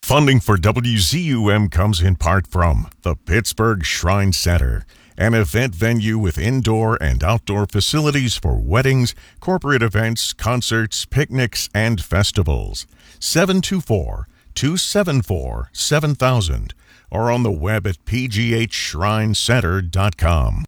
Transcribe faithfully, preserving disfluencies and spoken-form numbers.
Funding for W Z U M comes in part from the Pittsburgh Shrine Center, an event venue with indoor and outdoor facilities for weddings, corporate events, concerts, picnics, and festivals. seven two four, two seven four, seven thousand or on the web at p g h shrine center dot com.